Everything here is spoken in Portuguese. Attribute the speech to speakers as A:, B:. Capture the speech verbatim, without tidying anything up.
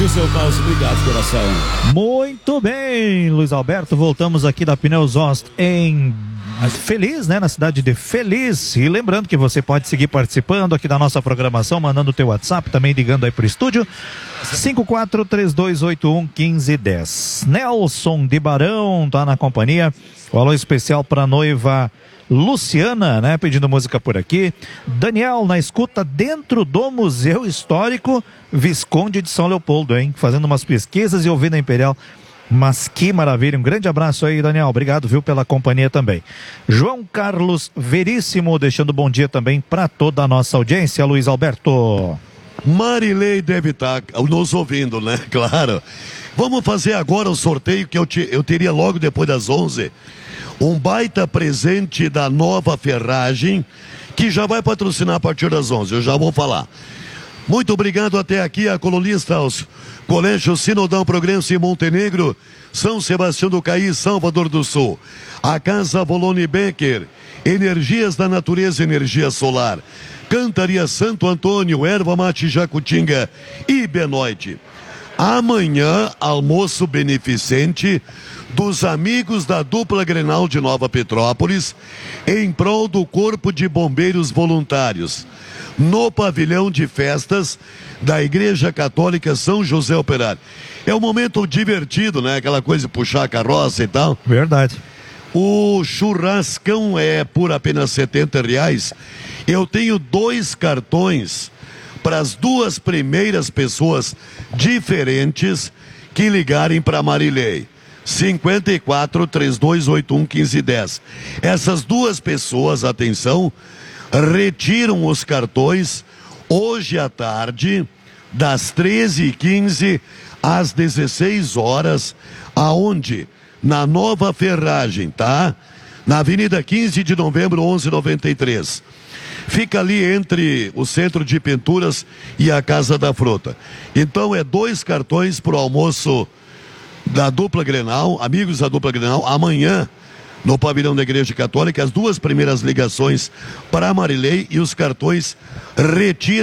A: Viu, seu Carlos? Obrigado, coração.
B: Muito bem, Luiz Alberto. Voltamos aqui da Pneus Ost em Feliz, né? Na cidade de Feliz. E lembrando que você pode seguir participando aqui da nossa programação, mandando o teu WhatsApp, também ligando aí pro estúdio. cinco quatro três dois oito um um cinco um zero. Nelson de Barão tá na companhia. O alô especial pra noiva Luciana, né? Pedindo música por aqui. Daniel na escuta dentro do Museu Histórico Visconde de São Leopoldo, hein? Fazendo umas pesquisas e ouvindo a Imperial. Mas que maravilha, um grande abraço aí, Daniel, obrigado, viu, pela companhia também. João Carlos Veríssimo, deixando bom dia também para toda a nossa audiência, Luiz Alberto.
C: Marilei deve estar nos ouvindo, né? Claro. Vamos fazer agora o sorteio que eu, te, eu teria logo depois das onze. Um baita presente da Nova Ferragem, que já vai patrocinar a partir das onze, eu já vou falar. Muito obrigado até aqui a colunista aos Colégio Sinodão Progresso em Montenegro, São Sebastião do Caí, Salvador do Sul. A Casa Volone Becker, Energias da Natureza, Energia Solar. Cantaria Santo Antônio, Erva Mate Jacutinga e Benoite. Amanhã, almoço beneficente dos amigos da dupla Grenal de Nova Petrópolis, em prol do Corpo de Bombeiros Voluntários, no pavilhão de festas da Igreja Católica São José Operário. É um momento divertido, né? Aquela coisa de puxar a carroça e tal.
B: Verdade.
C: O churrascão é por apenas setenta reais. Eu tenho dois cartões para as duas primeiras pessoas diferentes que ligarem para Marilei. cinquenta e quatro, trinta e dois, oitenta e um, quinze, dez. Essas duas pessoas, atenção, retiram os cartões hoje à tarde, das treze e quinze às dezesseis horas, aonde? Na Nova Ferragem, tá? Na Avenida quinze de Novembro, onze noventa e três. Fica ali entre o Centro de Pinturas e a Casa da Fruta. Então é dois cartões para o almoço da dupla Grenal, amigos da dupla Grenal, amanhã no pavilhão da Igreja Católica, as duas primeiras ligações para Marilei e os cartões retiram